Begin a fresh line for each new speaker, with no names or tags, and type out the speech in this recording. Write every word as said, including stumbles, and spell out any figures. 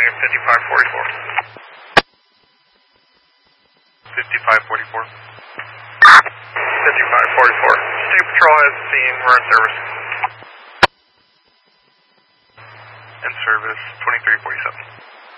Dragon fifty-five forty-four. fifty-five forty-four. fifty-five forty-four. State Patrol has seen, we're in service. In service, twenty-three forty-seven.